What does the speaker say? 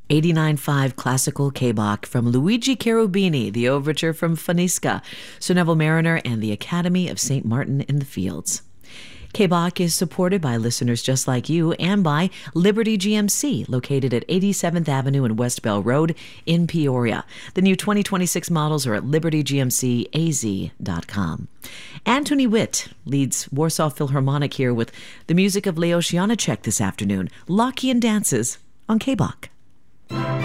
89.5 classical K-Bach from Luigi Cherubini, the overture from Fanisca, Sir Neville Mariner, and the Academy of St. Martin in the Fields. K-Bach is supported by listeners just like you and by Liberty GMC, located at 87th Avenue and West Bell Road in Peoria. The new 2026 models are at libertygmcaz.com. Anthony Witt leads Warsaw Philharmonic here with the music of Leos Janáček this afternoon, Lockean Dances on K-Bach.